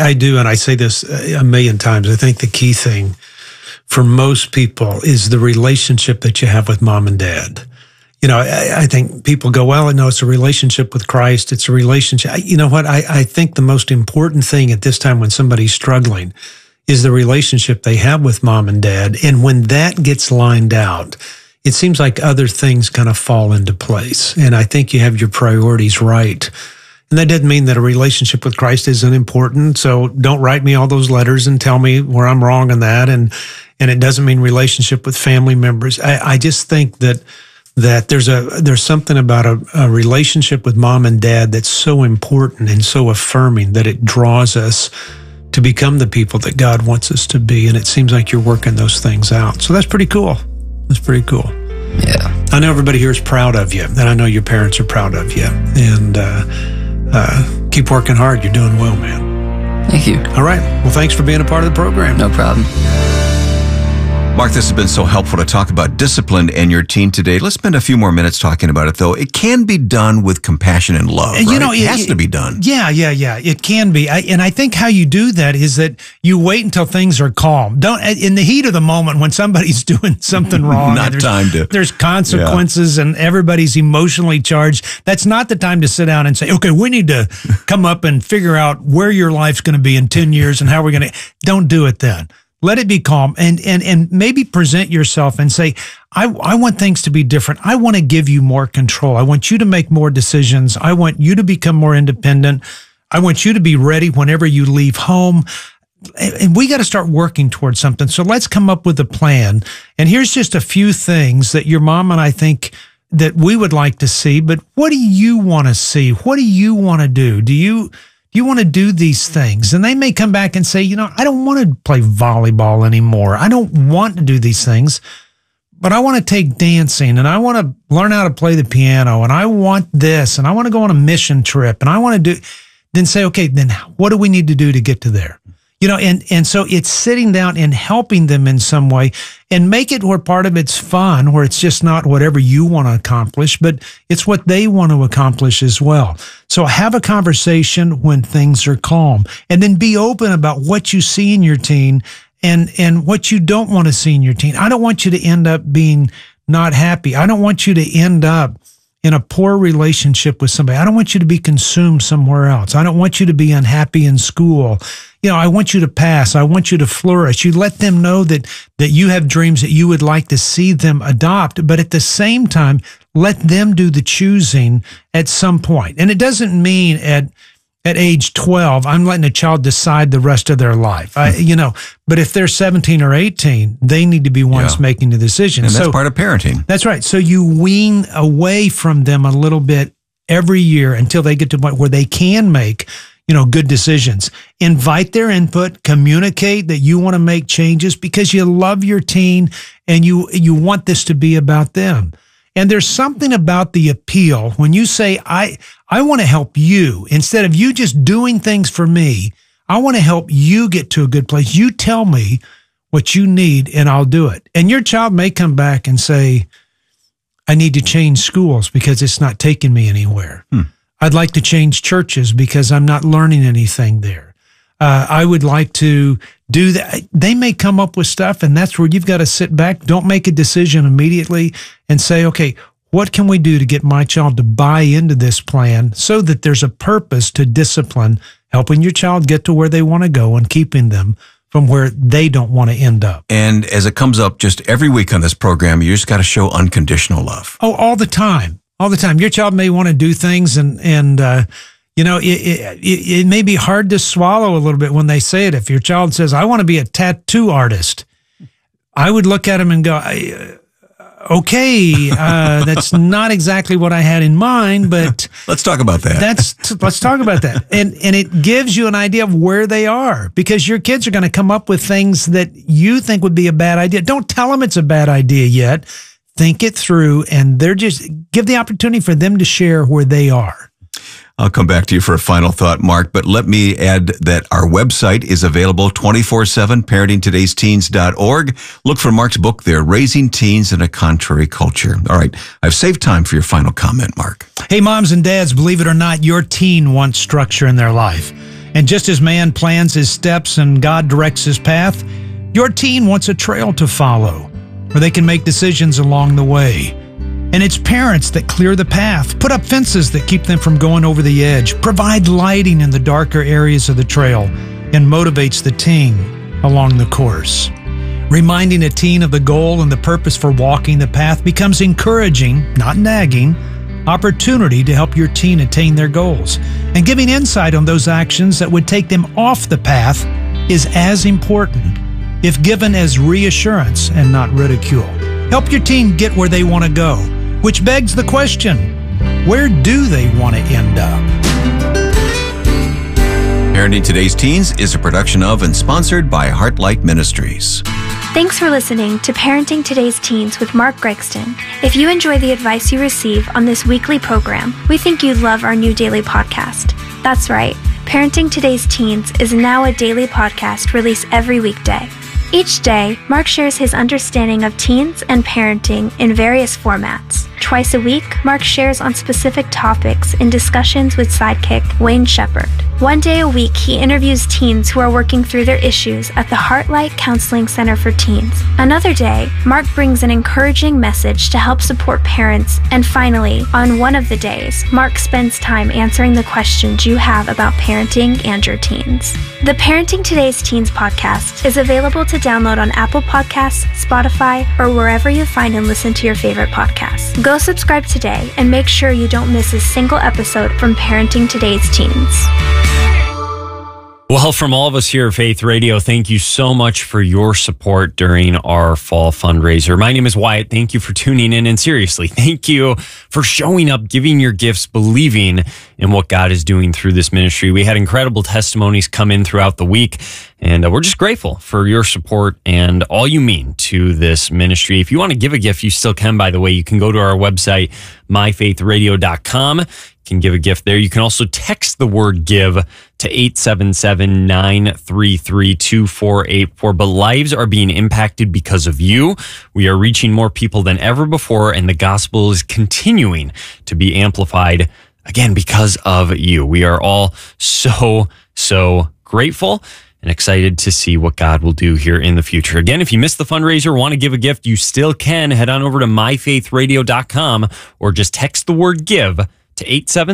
I do, and I say this a million times. I think the key thing for most people is the relationship that you have with mom and dad. I think people go, well, no, it's a relationship with Christ. It's a relationship. You know what? I think the most important thing at this time when somebody's struggling is the relationship they have with mom and dad. And when that gets lined out, it seems like other things kind of fall into place. And I think you have your priorities right. And that doesn't mean that a relationship with Christ isn't important. So don't write me all those letters and tell me where I'm wrong on that. And it doesn't mean relationship with family members. I just think that there's something about a relationship with mom and dad that's so important and so affirming that it draws us to become the people that God wants us to be. And it seems like you're working those things out. So that's pretty cool. That's pretty cool. Yeah. I know everybody here is proud of you, and I know your parents are proud of you. And keep working hard. You're doing well, man. Thank you. All right. Well, thanks for being a part of the program. No problem. Mark, this has been so helpful to talk about discipline and your teen today. Let's spend a few more minutes talking about it, though. It can be done with compassion and love, right? It has to be done. Yeah. It can be. And I think how you do that is that you wait until things are calm. Don't, in the heat of the moment when somebody's doing something wrong. There's consequences and everybody's emotionally charged. That's not the time to sit down and say, okay, we need to come up and figure out where your life's going to be in 10 years and how we're going to. Don't do it then. Let it be calm and maybe present yourself and say, I want things to be different. I want to give you more control. I want you to make more decisions. I want you to become more independent. I want you to be ready whenever you leave home. And we got to start working towards something. So let's come up with a plan. And here's just a few things that your mom and I think that we would like to see. But what do you want to see? What do you want to do? Do you want to do these things? And they may come back and say, I don't want to play volleyball anymore. I don't want to do these things, but I want to take dancing and I want to learn how to play the piano and I want this and I want to go on a mission trip and I want to do, then say, okay, then what do we need to do to get to there? And so it's sitting down and helping them in some way and make it where part of it's fun, where it's just not whatever you want to accomplish, but it's what they want to accomplish as well. So have a conversation when things are calm and then be open about what you see in your teen and what you don't want to see in your teen. I don't want you to end up being not happy. I don't want you to end up in a poor relationship with somebody. I don't want you to be consumed somewhere else. I don't want you to be unhappy in school. I want you to pass. I want you to flourish. You let them know that you have dreams that you would like to see them adopt, but at the same time, let them do the choosing at some point. And it doesn't mean at age 12, I'm letting a child decide the rest of their life. But if they're 17 or 18, they need to be ones making the decision. And that's part of parenting. That's right. So you wean away from them a little bit every year until they get to the point where they can make good decisions. Invite their input, communicate that you want to make changes because you love your teen and you want this to be about them. And there's something about the appeal when you say, I want to help you. Instead of you just doing things for me, I want to help you get to a good place. You tell me what you need and I'll do it. And your child may come back and say, I need to change schools because it's not taking me anywhere. I'd like to change churches because I'm not learning anything there. I would like to do that. They may come up with stuff, and that's where you've got to sit back. Don't make a decision immediately and say, okay, what can we do to get my child to buy into this plan so that there's a purpose to discipline, helping your child get to where they want to go and keeping them from where they don't want to end up. And as it comes up just every week on this program, you just got to show unconditional love. Oh, all the time. All the time. Your child may want to do things and it may be hard to swallow a little bit when they say it. If your child says, I want to be a tattoo artist, I would look at him and go, okay, that's not exactly what I had in mind, but let's talk about that. Let's talk about that. And it gives you an idea of where they are because your kids are going to come up with things that you think would be a bad idea. Don't tell them it's a bad idea yet. Think it through, and give the opportunity for them to share where they are. I'll come back to you for a final thought, Mark, but let me add that our website is available 24/7, parentingtodaysteens.org. Look for Mark's book there, Raising Teens in a Contrary Culture. All right, I've saved time for your final comment, Mark. Hey, moms and dads, believe it or not, your teen wants structure in their life. And just as man plans his steps and God directs his path, your teen wants a trail to follow where they can make decisions along the way. And it's parents that clear the path, put up fences that keep them from going over the edge, provide lighting in the darker areas of the trail, and motivates the teen along the course. Reminding a teen of the goal and the purpose for walking the path becomes encouraging, not nagging, opportunity to help your teen attain their goals. And giving insight on those actions that would take them off the path is as important, if given as reassurance and not ridicule. Help your teen get where they want to go, which begs the question, where do they want to end up? Parenting Today's Teens is a production of and sponsored by Heartlight Ministries. Thanks for listening to Parenting Today's Teens with Mark Gregston. If you enjoy the advice you receive on this weekly program, we think you'd love our new daily podcast. That's right, Parenting Today's Teens is now a daily podcast released every weekday. Each day, Mark shares his understanding of teens and parenting in various formats. Twice a week, Mark shares on specific topics in discussions with sidekick Wayne Shepherd. One day a week, he interviews teens who are working through their issues at the Heartlight Counseling Center for Teens. Another day, Mark brings an encouraging message to help support parents. And finally, on one of the days, Mark spends time answering the questions you have about parenting and your teens. The Parenting Today's Teens podcast is available to download on Apple Podcasts, Spotify, or wherever you find and listen to your favorite podcasts. Go subscribe today and make sure you don't miss a single episode from Parenting Today's Teens. Well, from all of us here at Faith Radio, thank you so much for your support during our fall fundraiser. My name is Wyatt. Thank you for tuning in. And seriously, thank you for showing up, giving your gifts, believing in what God is doing through this ministry. We had incredible testimonies come in throughout the week, and we're just grateful for your support and all you mean to this ministry. If you want to give a gift, you still can, by the way. You can go to our website, myfaithradio.com. You can give a gift there. You can also text the word give to 877-933-2484. But lives are being impacted because of you. We are reaching more people than ever before, and the gospel is continuing to be amplified, again, because of you. We are all so grateful and excited to see what God will do here in the future. Again, if you missed the fundraiser, want to give a gift, you still can. Head on over to myfaithradio.com or just text the word give to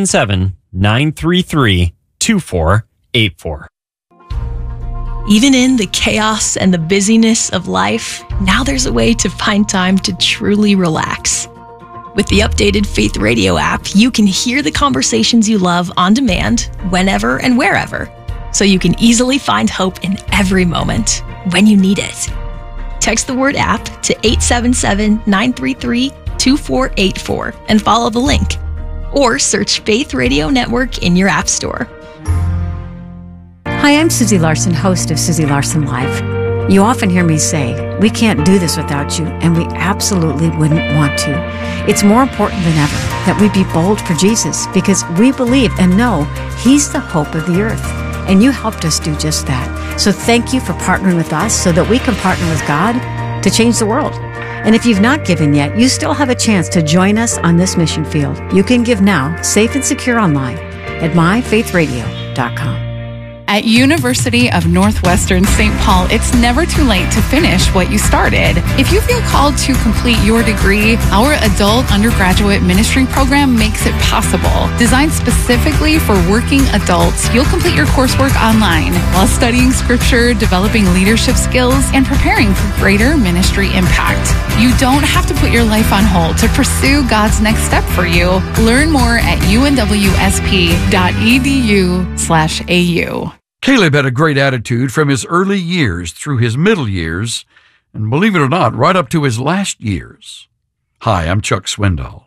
877-933-2484. Even in the chaos and the busyness of life, now there's a way to find time to truly relax. With the updated Faith Radio app, you can hear the conversations you love on demand, whenever and wherever, so you can easily find hope in every moment when you need it. Text the word app to 877-933-2484 and follow the link. Or search Faith Radio Network in your app store. Hi, I'm Susie Larson, host of Susie Larson Live. You often hear me say, we can't do this without you, and we absolutely wouldn't want to. It's more important than ever that we be bold for Jesus, because we believe and know He's the hope of the earth. And you helped us do just that. So thank you for partnering with us so that we can partner with God to change the world. And if you've not given yet, you still have a chance to join us on this mission field. You can give now, safe and secure online at myfaithradio.com. At University of Northwestern St. Paul, it's never too late to finish what you started. If you feel called to complete your degree, our adult undergraduate ministry program makes it possible. Designed specifically for working adults, you'll complete your coursework online while studying scripture, developing leadership skills, and preparing for greater ministry impact. You don't have to put your life on hold to pursue God's next step for you. Learn more at unwsp.edu/au. Caleb had a great attitude from his early years through his middle years, and believe it or not, right up to his last years. Hi, I'm Chuck Swindoll.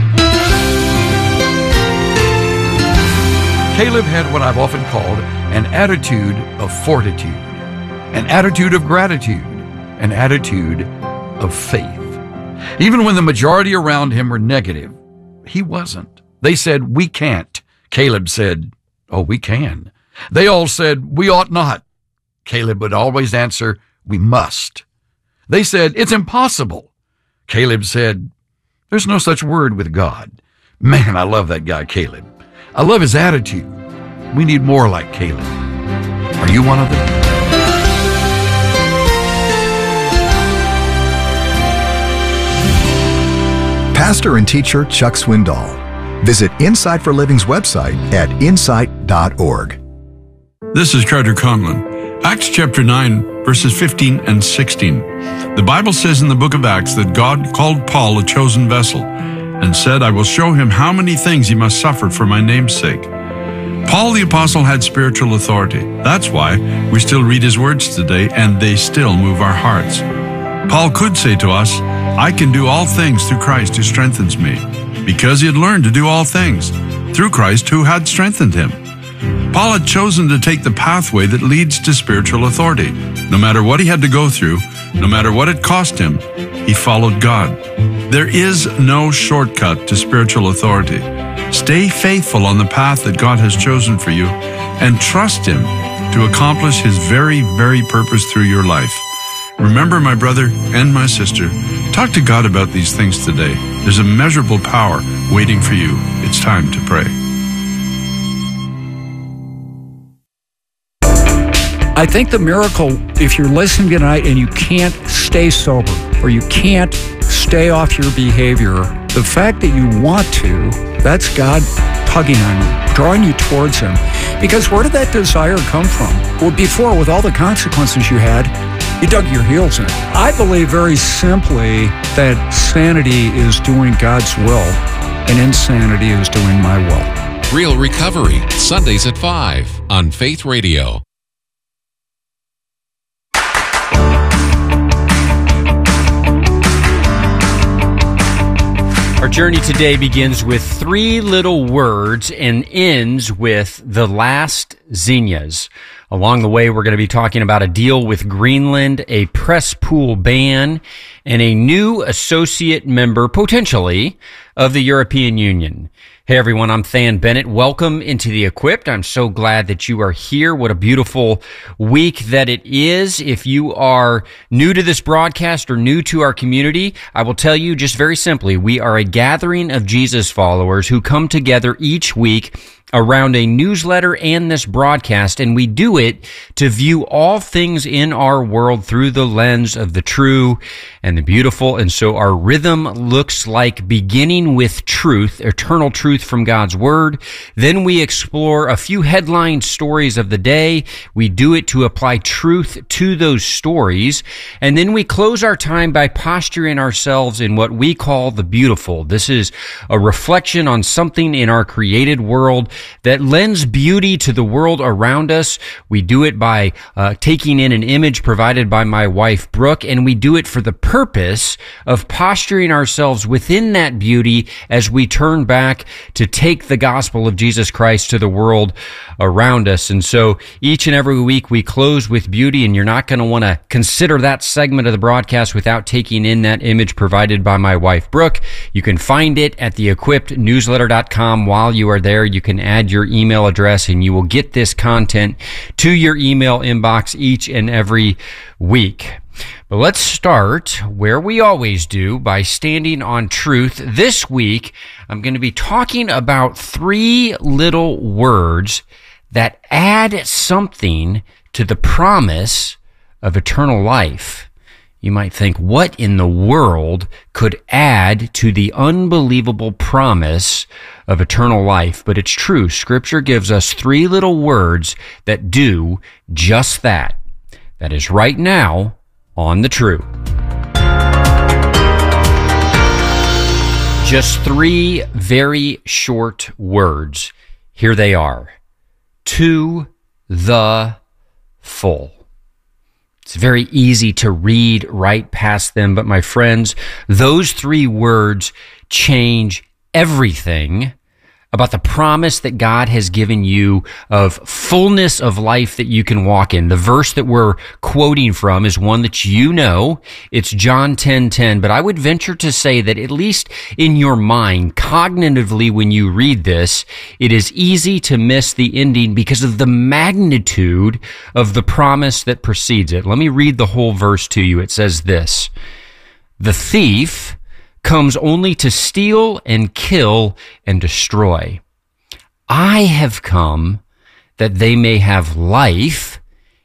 Caleb had what I've often called an attitude of fortitude, an attitude of gratitude, an attitude of faith. Even when the majority around him were negative, he wasn't. They said, "We can't." Caleb said, "Oh, we can." They all said, "We ought not." Caleb would always answer, "We must." They said, "It's impossible." Caleb said, "There's no such word with God." Man, I love that guy, Caleb. I love his attitude. We need more like Caleb. Are you one of them? Pastor and teacher Chuck Swindoll. Visit Insight for Living's website at insight.org. This is Carter Conlon. Acts chapter 9, verses 15 and 16. The Bible says in the book of Acts that God called Paul a chosen vessel and said, I will show him how many things he must suffer for my name's sake. Paul the apostle had spiritual authority. That's why we still read his words today and they still move our hearts. Paul could say to us, I can do all things through Christ who strengthens me, because he had learned to do all things through Christ who had strengthened him. Paul had chosen to take the pathway that leads to spiritual authority. No matter what he had to go through, no matter what it cost him, he followed God. There is no shortcut to spiritual authority. Stay faithful on the path that God has chosen for you and trust him to accomplish his very, very purpose through your life. Remember, my brother and my sister, talk to God about these things today. There's immeasurable power waiting for you. It's time to pray. I think the miracle, if you're listening tonight and you can't stay sober or you can't stay off your behavior, the fact that you want to, that's God tugging on you, drawing you towards him. Because where did that desire come from? Well, before, with all the consequences you had, you dug your heels in. I believe very simply that sanity is doing God's will and insanity is doing my will. Real Recovery, Sundays at 5 on Faith Radio. Our journey today begins with 3 little words and ends with the last zinnias. Along the way, we're going to be talking about a deal with Greenland, a press pool ban, and a new associate member, potentially, of the European Union. Hey everyone, I'm Than Bennett. Welcome into The Equipped. I'm so glad that you are here. What a beautiful week that it is. If you are new to this broadcast or new to our community, I will tell you just very simply, we are a gathering of Jesus followers who come together each week around a newsletter and this broadcast, and we do it to view all things in our world through the lens of the true and the beautiful. And so our rhythm looks like beginning with truth, eternal truth from God's Word. Then we explore a few headline stories of the day. We do it to apply truth to those stories. And then we close our time by posturing ourselves in what we call the beautiful. This is a reflection on something in our created world that lends beauty to the world around us. We do it by taking in an image provided by my wife, Brooke, and we do it for the purpose of posturing ourselves within that beauty as we turn back to take the gospel of Jesus Christ to the world around us. And so each and every week we close with beauty, and you're not going to want to consider that segment of the broadcast without taking in that image provided by my wife, Brooke. You can find it at theequippednewsletter.com. While you are there, you can add your email address and you will get this content to your email inbox each and every week. But let's start where we always do, by standing on truth. This week, I'm going to be talking about 3 little words that add something to the promise of eternal life. You might think, what in the world could add to the unbelievable promise of eternal life? But it's true. Scripture gives us 3 little words that do just that. That is right now on The True. Just 3 very short words. Here they are. To the full. It's very easy to read right past them, but my friends, those 3 words change everything about the promise that God has given you of fullness of life that you can walk in. The verse that we're quoting from is one that you know. It's John 10:10, but I would venture to say that at least in your mind, cognitively, when you read this, it is easy to miss the ending because of the magnitude of the promise that precedes it. Let me read the whole verse to you. It says this: "The thief comes only to steal and kill and destroy. I have come that they may have life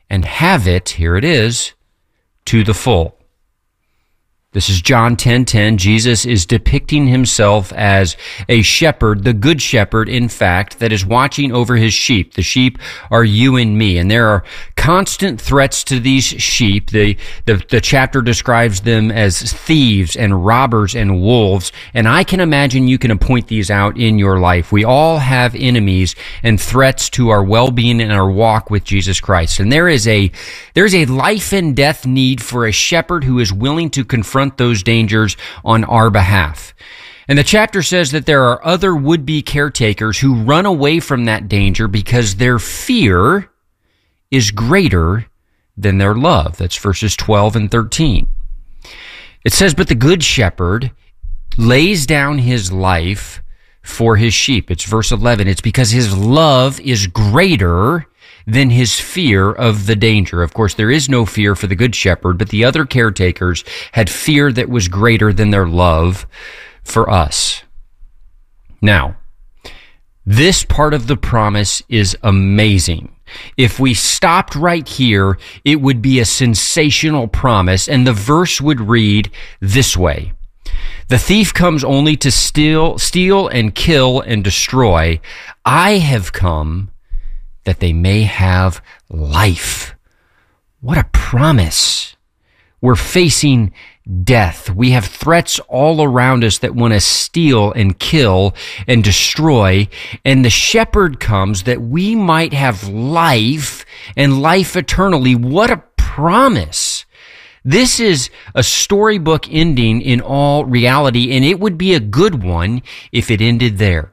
and have it, here it is, to the full. This is John 10:10. Jesus is depicting himself as a shepherd, the good shepherd, in fact, that is watching over his sheep. The sheep are you and me, and there are constant threats to these sheep. The chapter describes them as thieves and robbers and wolves, and I can imagine you can point these out in your life. We all have enemies and threats to our well-being and our walk with Jesus Christ, and there's a life and death need for a shepherd who is willing to confront those dangers on our behalf. And the chapter says that there are other would-be caretakers who run away from that danger because their fear is greater than their love. That's verses 12 and 13. It says, but the good shepherd lays down his life for his sheep. It's verse 11. It's because his love is greater than his fear of the danger. Of course, there is no fear for the good shepherd, but the other caretakers had fear that was greater than their love for us. Now, this part of the promise is amazing. If we stopped right here, it would be a sensational promise, and the verse would read this way. The thief comes only to steal and kill and destroy. I have come that they may have life. What a promise. We're facing death. We have threats all around us that want to steal and kill and destroy. And the shepherd comes that we might have life and life eternally. What a promise. This is a storybook ending in all reality, and it would be a good one if it ended there.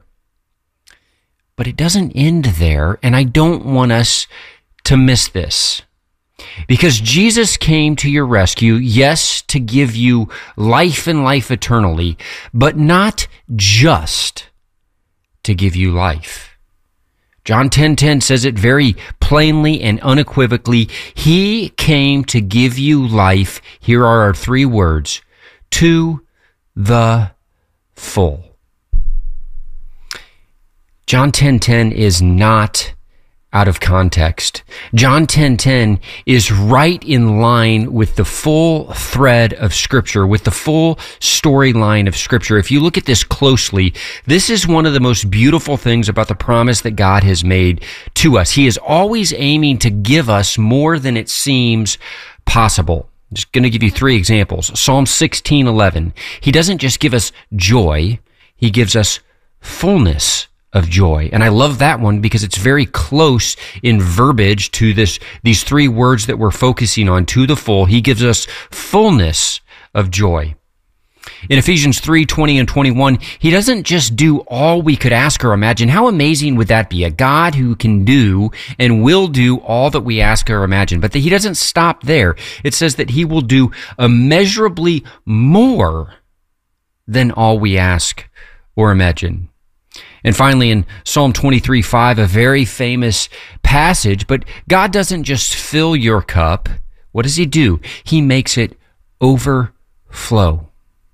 But it doesn't end there, and I don't want us to miss this. Because Jesus came to your rescue, yes, to give you life and life eternally, but not just to give you life. John 10:10 says it very plainly and unequivocally. He came to give you life. Here are our three words: to the full. John 10:10 is not out of context. John 10:10 is right in line with the full thread of Scripture, with the full storyline of Scripture. If you look at this closely, this is one of the most beautiful things about the promise that God has made to us. He is always aiming to give us more than it seems possible. I'm just going to give you three examples. Psalm 16:11. He doesn't just give us joy, he gives us fullness of joy. And I love that one because it's very close in verbiage to these three words that we're focusing on, to the full. He gives us fullness of joy. In Ephesians 3:20 and 21, he doesn't just do all we could ask or imagine. How amazing would that be? A God who can do and will do all that we ask or imagine. But he doesn't stop there. It says that he will do immeasurably more than all we ask or imagine. And finally, in Psalm 23:5, a very famous passage, but God doesn't just fill your cup. What does he do? He makes it overflow.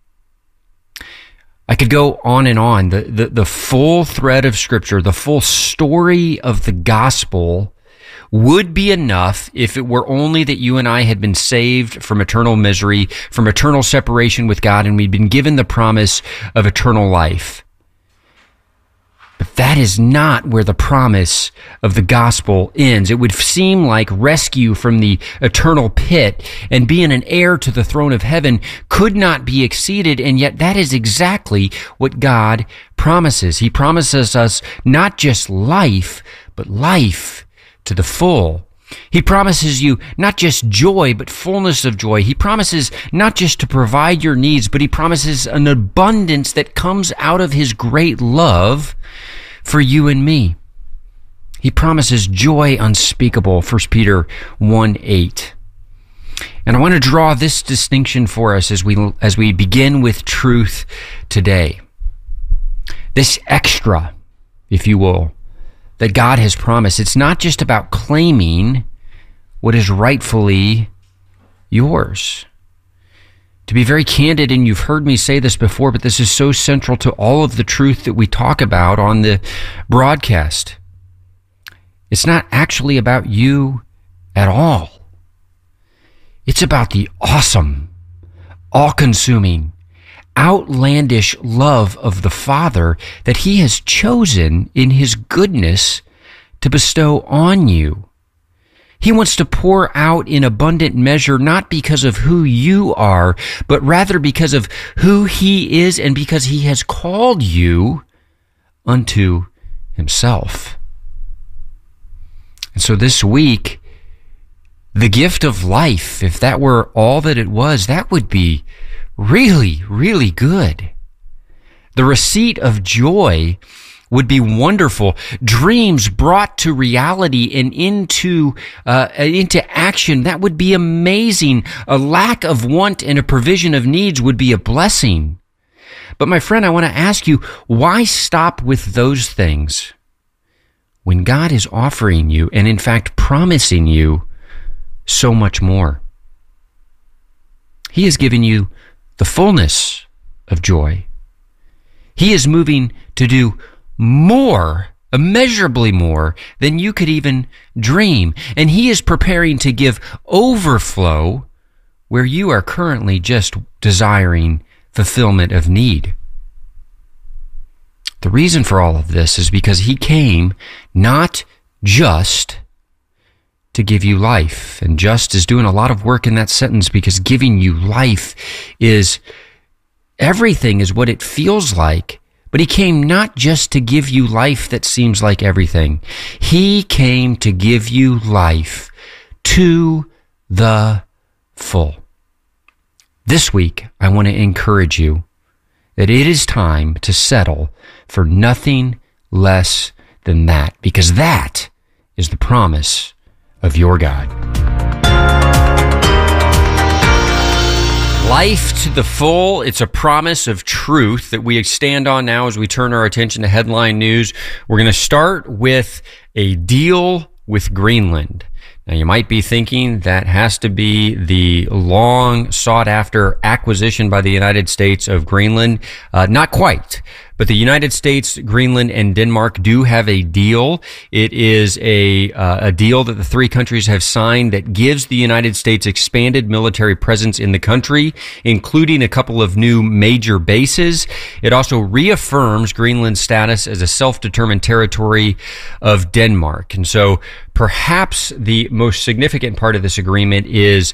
I could go on and on. The full thread of Scripture, the full story of the gospel would be enough if it were only that you and I had been saved from eternal misery, from eternal separation with God, and we'd been given the promise of eternal life. But that is not where the promise of the gospel ends. It would seem like rescue from the eternal pit and being an heir to the throne of heaven could not be exceeded, and yet that is exactly what God promises. He promises us not just life, but life to the full. He promises you not just joy, but fullness of joy. He promises not just to provide your needs, but he promises an abundance that comes out of his great love for you and me. He promises joy unspeakable, 1 Peter 1:8. And I want to draw this distinction for us as we begin with truth today. This extra, if you will, that God has promised. It's not just about claiming what is rightfully yours. To be very candid, and you've heard me say this before, but this is so central to all of the truth that we talk about on the broadcast. It's not actually about you at all. It's about the awesome, all-consuming, outlandish love of the Father that He has chosen in His goodness to bestow on you. He wants to pour out in abundant measure, not because of who you are, but rather because of who He is and because He has called you unto Himself. And so this week, the gift of life, if that were all that it was, that would be really, really good. The receipt of joy would be wonderful. Dreams brought to reality and into action, that would be amazing. A lack of want and a provision of needs would be a blessing. But my friend, I want to ask you, why stop with those things when God is offering you and in fact promising you so much more? He has given you the fullness of joy. He is moving to do more, immeasurably more than you could even dream. And He is preparing to give overflow where you are currently just desiring fulfillment of need. The reason for all of this is because He came not just to give you life. And just is doing a lot of work in that sentence, because giving you life is everything is what it feels like. But He came not just to give you life that seems like everything. He came to give you life to the full. This week, I want to encourage you that it is time to settle for nothing less than that, because that is the promise of your God. Life to the full. It's a promise of truth that we stand on now as we turn our attention to headline news. We're going to start with a deal with Greenland. Now, you might be thinking that has to be the long sought after acquisition by the United States of Greenland. Not quite. But the United States, Greenland, and Denmark do have a deal. It is a deal that the three countries have signed that gives the United States expanded military presence in the country, including a couple of new major bases. It also reaffirms Greenland's status as a self-determined territory of Denmark. And so perhaps the most significant part of this agreement is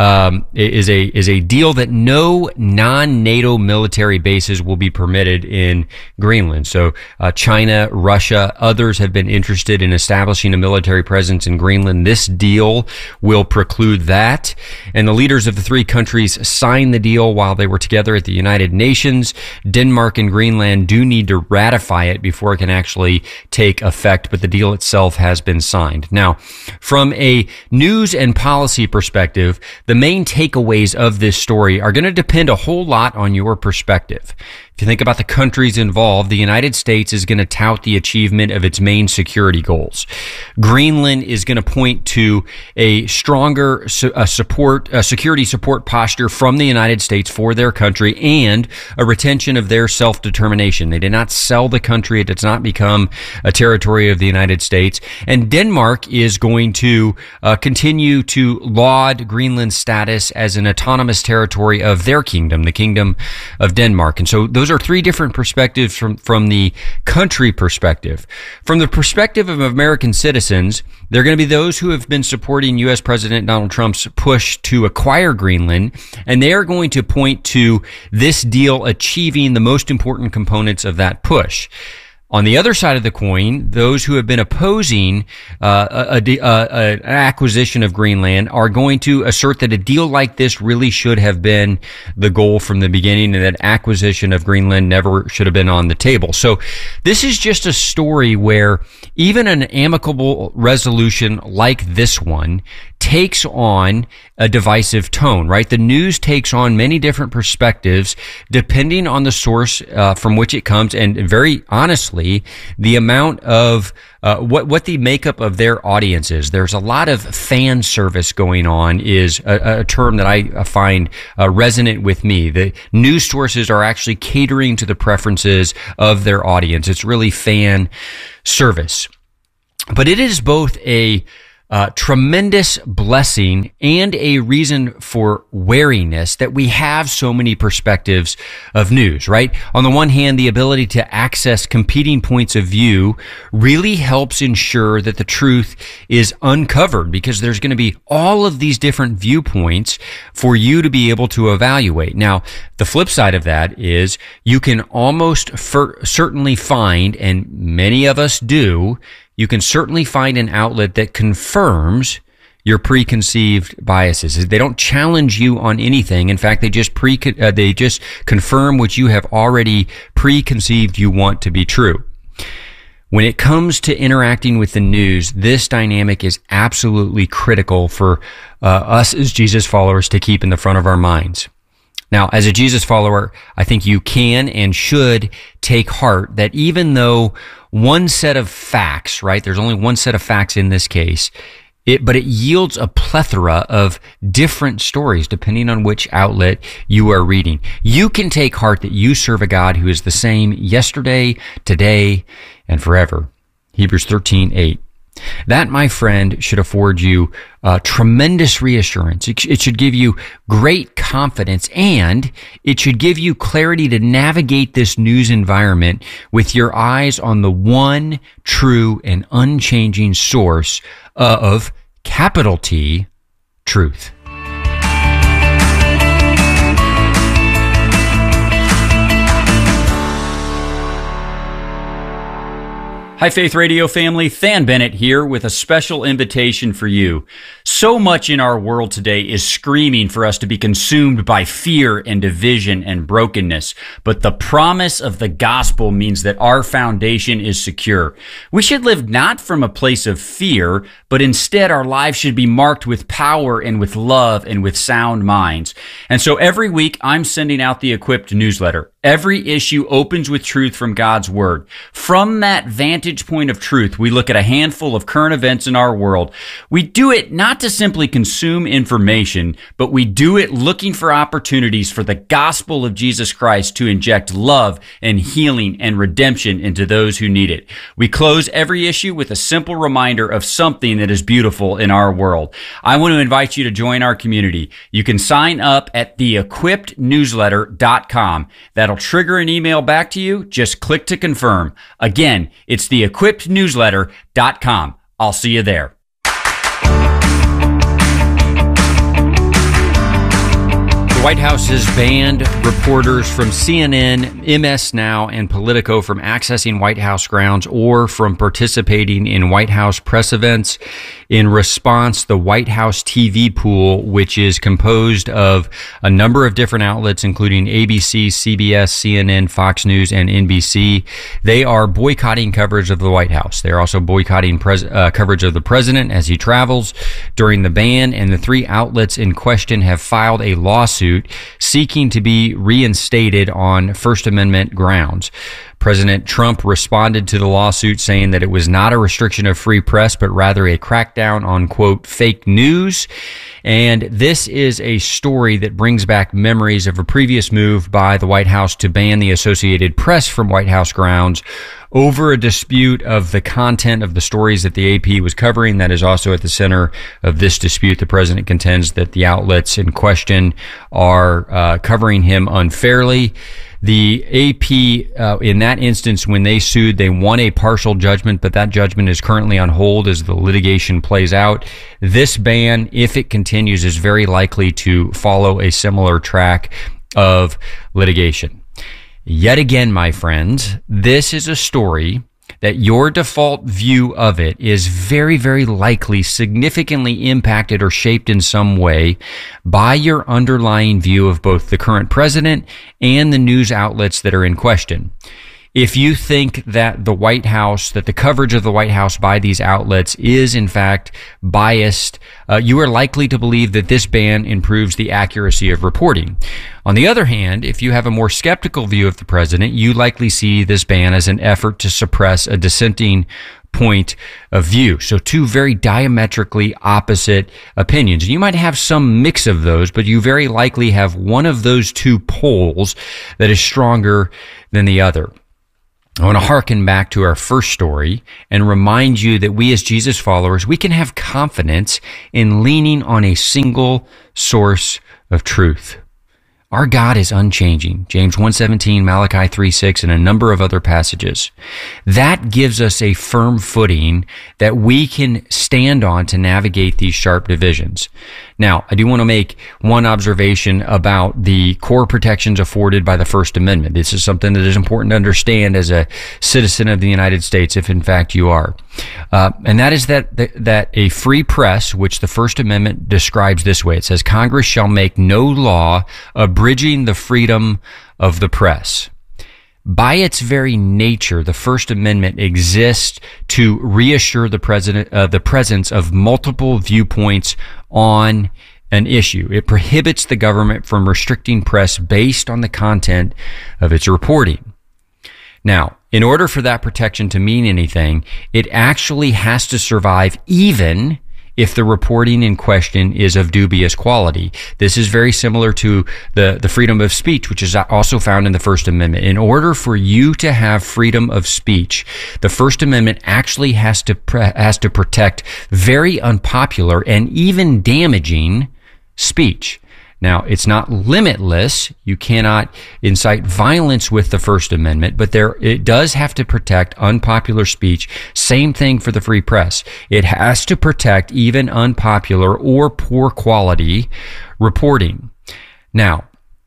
a deal that no non-NATO military bases will be permitted in Greenland. So China, Russia, others have been interested in establishing a military presence in Greenland. This deal will preclude that. And the leaders of the three countries signed the deal while they were together at the United Nations. Denmark and Greenland do need to ratify it before it can actually take effect, but the deal itself has been signed. Now, from a news and policy perspective, the main takeaways of this story are going to depend a whole lot on your perspective. If you think about the countries involved, the United States is going to tout the achievement of its main security goals. Greenland is going to point to a stronger security support posture from the United States for their country and a retention of their self-determination. They did not sell the country. It does not become a territory of the United States. And Denmark is going to continue to laud Greenland's status as an autonomous territory of their kingdom, the Kingdom of Denmark. And so those are three different perspectives from the country perspective. From the perspective of American citizens, there are going to be those who have been supporting U.S. President Donald Trump's push to acquire Greenland, and they are going to point to this deal achieving the most important components of that push. On the other side of the coin, those who have been opposing an acquisition of Greenland are going to assert that a deal like this really should have been the goal from the beginning, and that acquisition of Greenland never should have been on the table. So this is just a story where even an amicable resolution like this one takes on a divisive tone, right? The news takes on many different perspectives depending on the source from which it comes, and very honestly, the amount of what the makeup of their audience is. There's a lot of fan service going on, is a term that I find resonant with me. The news sources are actually catering to the preferences of their audience. It's really fan service. But it is both a tremendous blessing and a reason for wariness that we have so many perspectives of news, right? On the one hand, the ability to access competing points of view really helps ensure that the truth is uncovered, because there's going to be all of these different viewpoints for you to be able to evaluate. Now, the flip side of that is you can almost certainly find, and many of us do, you can certainly find an outlet that confirms your preconceived biases. They don't challenge you on anything. In fact, they just confirm what you have already preconceived you want to be true. When it comes to interacting with the news, this dynamic is absolutely critical for us as Jesus followers to keep in the front of our minds. Now, as a Jesus follower, I think you can and should take heart that even though one set of facts, right, there's only one set of facts in this case, but it yields a plethora of different stories depending on which outlet you are reading. You can take heart that you serve a God who is the same yesterday, today, and forever. Hebrews 13:8. That, my friend, should afford you tremendous reassurance. It should give you great confidence, and it should give you clarity to navigate this news environment with your eyes on the one true and unchanging source of capital T, truth. Hi, Faith Radio family. Than Bennett here with a special invitation for you. So much in our world today is screaming for us to be consumed by fear and division and brokenness. But the promise of the gospel means that our foundation is secure. We should live not from a place of fear, but instead our lives should be marked with power and with love and with sound minds. And so every week I'm sending out the Equipped newsletter. Every issue opens with truth from God's Word. From that vantage point of truth, we look at a handful of current events in our world. We do it not to simply consume information, but we do it looking for opportunities for the gospel of Jesus Christ to inject love and healing and redemption into those who need it. We close every issue with a simple reminder of something that is beautiful in our world. I want to invite you to join our community. You can sign up at theequippednewsletter.com. That'll trigger an email back to you. Just click to confirm. Again, it's theequippednewsletter.com. I'll see you there. The White House has banned reporters from CNN, MS Now, and Politico from accessing White House grounds or from participating in White House press events. In response, the White House TV pool, which is composed of a number of different outlets, including ABC, CBS, CNN, Fox News, and NBC, they are boycotting coverage of the White House. They're also boycotting coverage of the president as he travels during the ban, and the three outlets in question have filed a lawsuit seeking to be reinstated on First Amendment grounds. President Trump responded to the lawsuit saying that it was not a restriction of free press, but rather a crackdown on, quote, fake news. And this is a story that brings back memories of a previous move by the White House to ban the Associated Press from White House grounds over a dispute of the content of the stories that the AP was covering. That is also at the center of this dispute. The president contends that the outlets in question are covering him unfairly. The AP, in that instance, when they sued, they won a partial judgment, but that judgment is currently on hold as the litigation plays out. This ban, if it continues, is very likely to follow a similar track of litigation. Yet again, my friends, this is a story that your default view of it is very, very likely significantly impacted or shaped in some way by your underlying view of both the current president and the news outlets that are in question. If you think that the White House, that the coverage of the White House by these outlets is in fact biased, you are likely to believe that this ban improves the accuracy of reporting. On the other hand, if you have a more skeptical view of the president, you likely see this ban as an effort to suppress a dissenting point of view. So two very diametrically opposite opinions. And you might have some mix of those, but you very likely have one of those two poles that is stronger than the other. I want to hearken back to our first story and remind you that we as Jesus followers, we can have confidence in leaning on a single source of truth. Our God is unchanging. James 1:17, Malachi 3:6, and a number of other passages. That gives us a firm footing that we can stand on to navigate these sharp divisions. Now, I do want to make one observation about the core protections afforded by the First Amendment. This is something that is important to understand as a citizen of the United States, if in fact you are. And that is that a free press, which the First Amendment describes this way. It says, Congress shall make no law abridging the freedom of the press. By its very nature, the First Amendment exists to reassure the presence of multiple viewpoints on an issue. It prohibits the government from restricting press based on the content of its reporting. Now, in order for that protection to mean anything, it actually has to survive even if the reporting in question is of dubious quality. This is very similar to the freedom of speech, which is also found in the First Amendment. In order for you to have freedom of speech, the First Amendment actually has to protect very unpopular and even damaging speech. Now, it's not limitless. You cannot incite violence with the First Amendment, but it does have to protect unpopular speech. Same thing for the free press. It has to protect even unpopular or poor quality reporting. Now,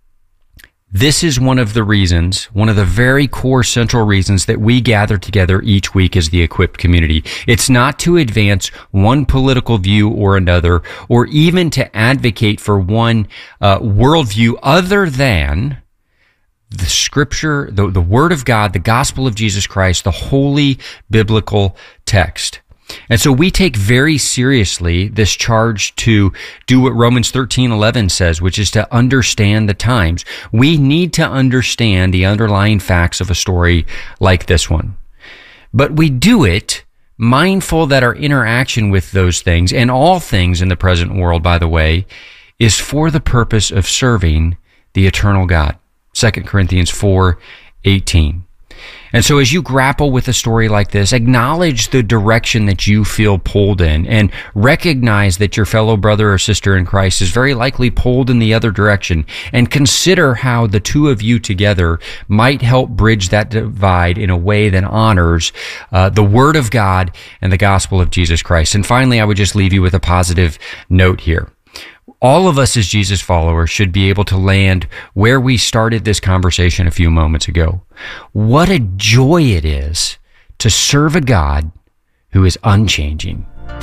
this is one of the reasons, one of the very core central reasons that we gather together each week as the Equipped community. It's not to advance one political view or another, or even to advocate for one worldview other than the Scripture, the Word of God, the gospel of Jesus Christ, the holy biblical text. And so we take very seriously this charge to do what Romans 13:11 says, which is to understand the times. We need to understand the underlying facts of a story like this one. But we do it mindful that our interaction with those things, and all things in the present world, by the way, is for the purpose of serving the eternal God. 2 Corinthians 4:18. And so as you grapple with a story like this, acknowledge the direction that you feel pulled in, and recognize that your fellow brother or sister in Christ is very likely pulled in the other direction, and consider how the two of you together might help bridge that divide in a way that honors the Word of God and the gospel of Jesus Christ. And finally, I would just leave you with a positive note here. All of us as Jesus followers should be able to land where we started this conversation a few moments ago. What a joy it is to serve a God who is unchanging.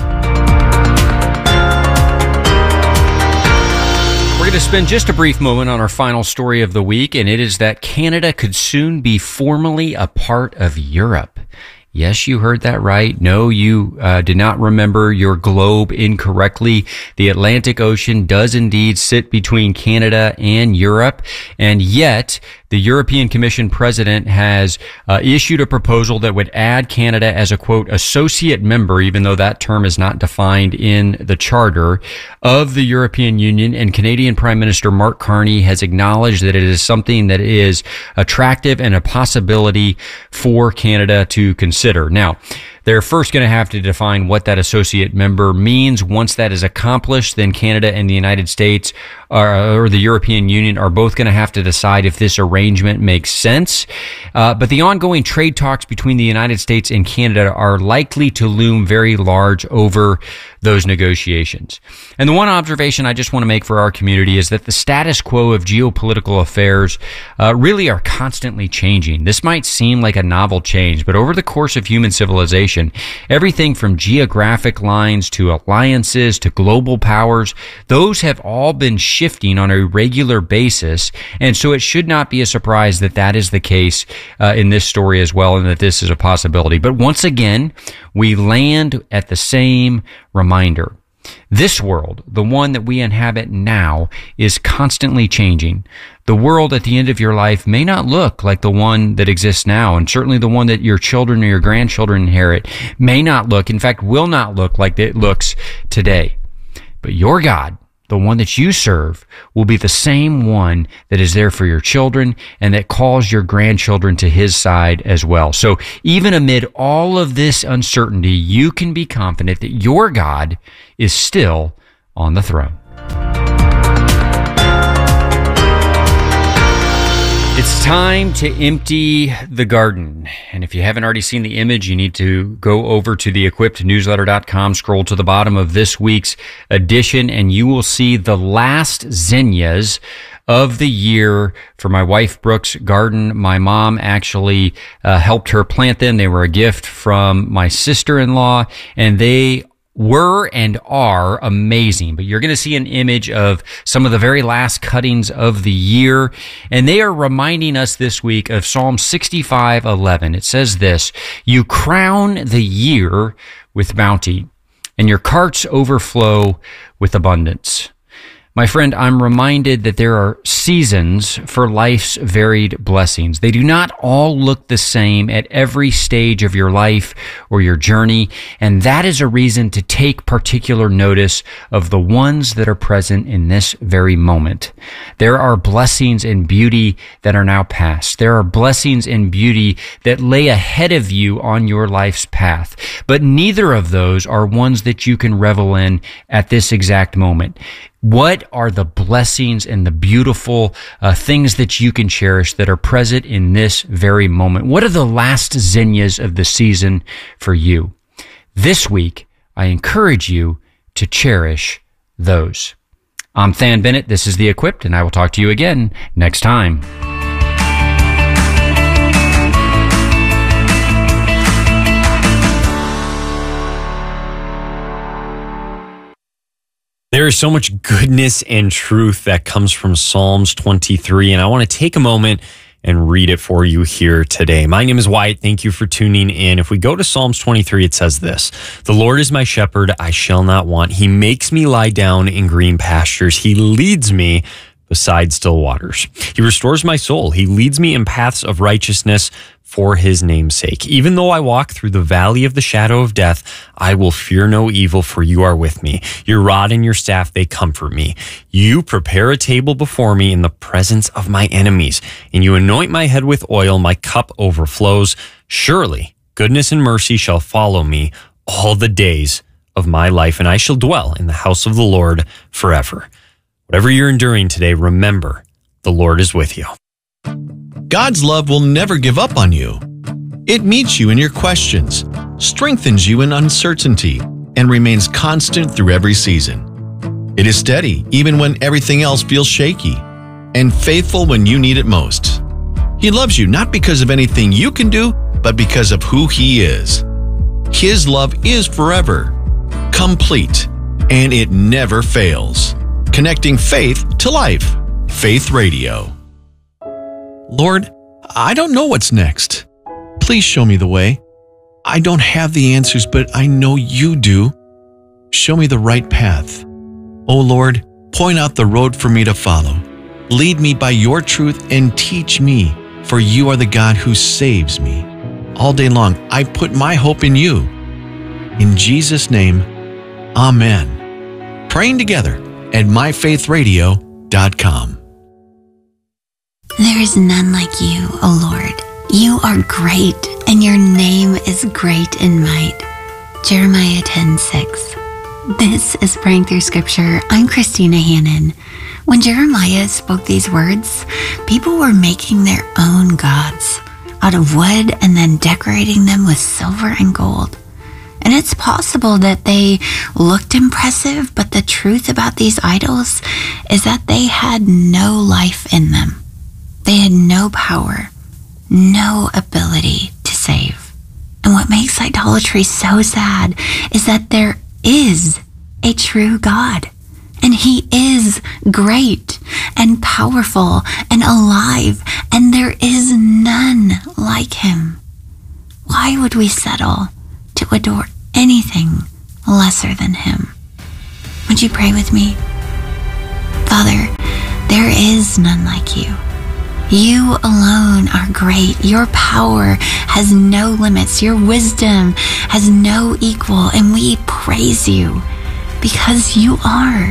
We're going to spend just a brief moment on our final story of the week, and it is that Canada could soon be formally a part of Europe. Yes, you heard that right. No, you did not remember your globe incorrectly. The Atlantic Ocean does indeed sit between Canada and Europe, and yet the European Commission president has issued a proposal that would add Canada as a, quote, associate member, even though that term is not defined in the charter of the European Union. And Canadian Prime Minister Mark Carney has acknowledged that it is something that is attractive and a possibility for Canada to consider. Now, they're first going to have to define what that associate member means. Once that is accomplished, then Canada and the United States or the European Union are both going to have to decide if this arrangement makes sense. But the ongoing trade talks between the United States and Canada are likely to loom very large over those negotiations. And the one observation I just want to make for our community is that the status quo of geopolitical affairs really are constantly changing. This might seem like a novel change, but over the course of human civilization, everything from geographic lines to alliances to global powers, those have all been shifting on a regular basis. And so it should not be a surprise that that is the case in this story as well, and that this is a possibility. But once again, we land at the same reminder. This world, the one that we inhabit now, is constantly changing. The world at the end of your life may not look like the one that exists now, and certainly the one that your children or your grandchildren inherit may not look, in fact, will not look like it looks today. But your God, the one that you serve, will be the same one that is there for your children and that calls your grandchildren to his side as well. So even amid all of this uncertainty, you can be confident that your God is still on the throne. It's time to empty the garden. And if you haven't already seen the image, you need to go over to theequippednewsletter.com, scroll to the bottom of this week's edition, and you will see the last zinnias of the year for my wife Brooke's garden. My mom actually helped her plant them. They were a gift from my sister-in-law, and they were and are amazing. But you're going to see an image of some of the very last cuttings of the year, and they are reminding us this week of Psalm 65:11. It says this: "You crown the year with bounty, and your carts overflow with abundance." My friend, I'm reminded that there are seasons for life's varied blessings. They do not all look the same at every stage of your life or your journey, and that is a reason to take particular notice of the ones that are present in this very moment. There are blessings and beauty that are now past. There are blessings and beauty that lay ahead of you on your life's path, but neither of those are ones that you can revel in at this exact moment. What are the blessings and the beautiful things that you can cherish that are present in this very moment? What are the last zinnias of the season for you? This week, I encourage you to cherish those. I'm Than Bennett. This is The Equipped, and I will talk to you again next time. There is so much goodness and truth that comes from Psalms 23, and I want to take a moment and read it for you here today. My name is Wyatt. Thank you for tuning in. If we go to Psalms 23, it says this: "The Lord is my shepherd, I shall not want. He makes me lie down in green pastures. He leads me beside still waters. He restores my soul. He leads me in paths of righteousness for his name's sake. Even though I walk through the valley of the shadow of death, I will fear no evil, for you are with me. Your rod and your staff, they comfort me. You prepare a table before me in the presence of my enemies, and you anoint my head with oil. My cup overflows. Surely goodness and mercy shall follow me all the days of my life, and I shall dwell in the house of the Lord forever." Whatever you're enduring today, remember, the Lord is with you. God's love will never give up on you. It meets you in your questions, strengthens you in uncertainty, and remains constant through every season. It is steady even when everything else feels shaky, and faithful when you need it most. He loves you not because of anything you can do, but because of who He is. His love is forever, complete, and it never fails. Connecting faith to life. Faith Radio. Lord, I don't know what's next. Please show me the way. I don't have the answers, but I know you do. Show me the right path. Oh Lord, point out the road for me to follow. Lead me by your truth and teach me, for you are the God who saves me. All day long, I put my hope in you. In Jesus' name, Amen. Praying together at myfaithradio.com. There is none like you, O Lord. You are great, and your name is great in might. Jeremiah 10:6. This is Praying Through Scripture. I'm Christina Hannon. When Jeremiah spoke these words, people were making their own gods out of wood and then decorating them with silver and gold. And it's possible that they looked impressive, but the truth about these idols is that they had no life in them. They had no power, no ability to save. And what makes idolatry so sad is that there is a true God, and He is great and powerful and alive, and there is none like Him. Why would we settle to adore anything lesser than Him? Would you pray with me? Father, there is none like you. You alone are great. Your power has no limits. Your wisdom has no equal. And we praise you because you are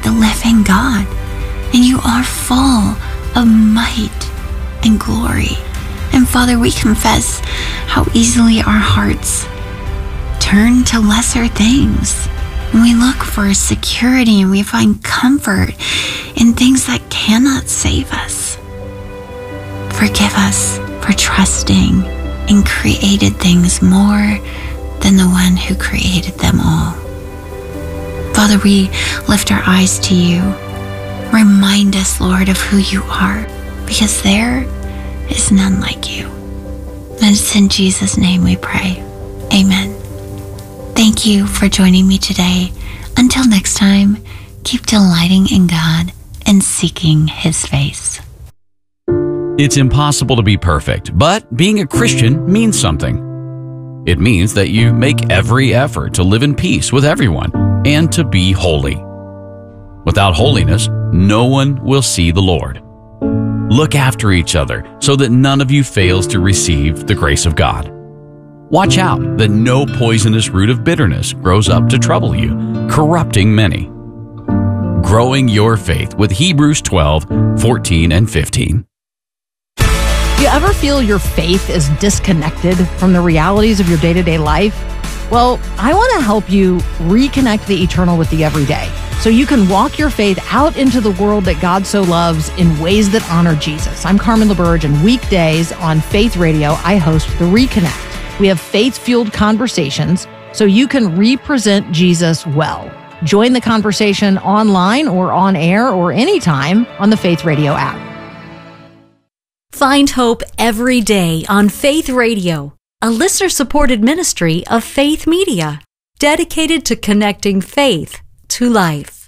the living God, and you are full of might and glory. And Father, we confess how easily our hearts turn to lesser things. And we look for security and we find comfort in things that cannot save us. Forgive us for trusting in created things more than the one who created them all. Father, we lift our eyes to you. Remind us, Lord, of who you are, because there is none like you. And it's in Jesus' name we pray. Amen. Thank you for joining me today. Until next time, keep delighting in God and seeking His face. It's impossible to be perfect, but being a Christian means something. It means that you make every effort to live in peace with everyone and to be holy. Without holiness, no one will see the Lord. Look after each other so that none of you fails to receive the grace of God. Watch out that no poisonous root of bitterness grows up to trouble you, corrupting many. Growing your faith with Hebrews 12, 14, and 15. Do you ever feel your faith is disconnected from the realities of your day-to-day life? Well, I want to help you reconnect the eternal with the everyday, so you can walk your faith out into the world that God so loves in ways that honor Jesus. I'm Carmen LaBerge, and weekdays on Faith Radio, I host The Reconnect. We have faith-fueled conversations so you can represent Jesus well. Join the conversation online or on air or anytime on the Faith Radio app. Find hope every day on Faith Radio, a listener-supported ministry of Faith Media, dedicated to connecting faith to life.